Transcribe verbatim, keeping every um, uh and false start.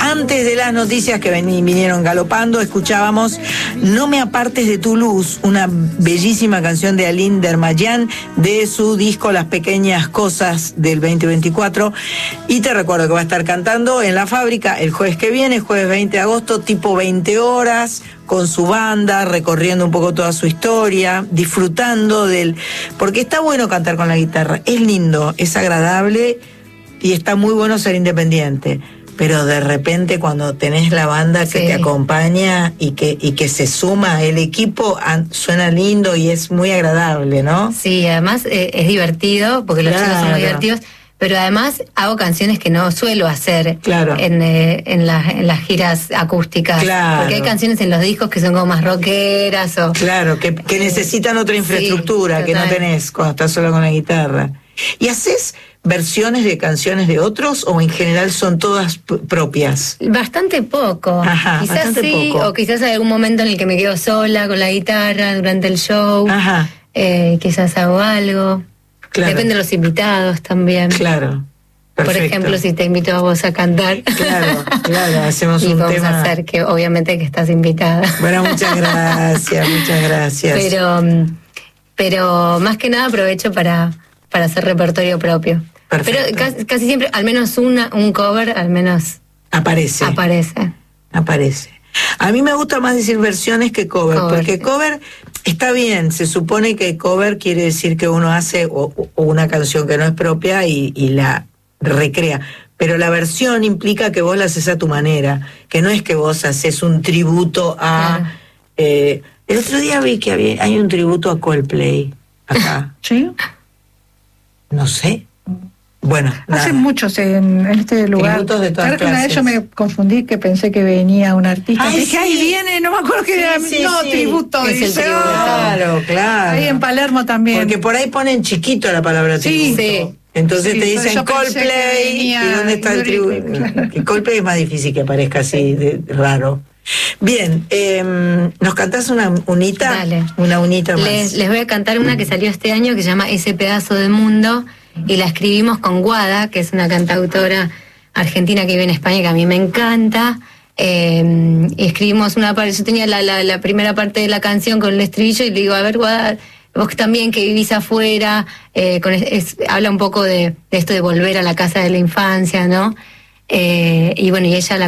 Antes de las noticias que ven, vinieron galopando, escuchábamos No me apartes de tu luz, una bellísima canción de Aline Dermayan de su disco Las Pequeñas Cosas del veinte veinticuatro. Y te recuerdo que va a estar cantando en La Fábrica el jueves que viene, jueves veinte de agosto, tipo veinte horas, con su banda, recorriendo un poco toda su historia, disfrutando del... Porque está bueno cantar con la guitarra, es lindo, es agradable y está muy bueno ser independiente. Pero de repente cuando tenés la banda que sí. te acompaña y que y que se suma el equipo, suena lindo y es muy agradable, ¿no? Sí, además eh, es divertido, porque los claro. chicos son muy divertidos, pero además hago canciones que no suelo hacer claro. en, eh, en, la, en las giras acústicas. Claro. Porque hay canciones en los discos que son como más rockeras o... Claro, que, que eh, necesitan otra infraestructura sí, que no tenés cuando estás solo con la guitarra. ¿Y haces versiones de canciones de otros o en general son todas p- propias? Bastante poco. Ajá, quizás bastante sí, poco. O quizás hay algún momento en el que me quedo sola con la guitarra durante el show. Ajá. Eh, quizás hago algo. Claro. Depende de los invitados también. Claro. Perfecto. Por ejemplo, si te invito a vos a cantar. Claro, claro, hacemos y un vamos tema. a hacer que obviamente que estás invitada. Bueno, muchas gracias, muchas gracias. Pero, pero más que nada aprovecho para, para hacer repertorio propio. Perfecto. Pero casi, casi siempre, al menos una, un cover, al menos aparece. Aparece. Aparece. A mí me gusta más decir versiones que cover, cover porque sí. cover está bien, se supone que cover quiere decir que uno hace o, o una canción que no es propia y, y la recrea, pero la versión implica que vos la haces a tu manera, que no es que vos haces un tributo a... Claro. Eh, el otro día vi que había, hay un tributo a Coldplay acá. ¿Sí? No sé. Bueno, hace muchos en, en este lugar. Tributos de todas claro que una vez yo me confundí, que pensé que venía un artista. Ay, dije, sí. ahí viene, no me acuerdo que sí, era. Sí, no, sí. tributo. Es dice, el tributo. Claro, claro. Ahí en Palermo también. Porque por ahí ponen chiquito la palabra sí, tributo. Sí. Entonces sí, te dicen Coldplay y ¿dónde está el tributo? Claro. Coldplay es más difícil que aparezca así, de, raro. Bien, eh, ¿nos cantás una unita? Dale. Una unita más. Les, les voy a cantar una que salió este año que se llama Ese pedazo de mundo y la escribimos con Guada, que es una cantautora argentina que vive en España que a mí me encanta. Eh, y escribimos una parte, yo tenía la, la, la primera parte de la canción con el estribillo y le digo, a ver, Guada, vos también que vivís afuera, eh, con es, es, habla un poco de, de esto de volver a la casa de la infancia, ¿no? Eh, y bueno, y ella la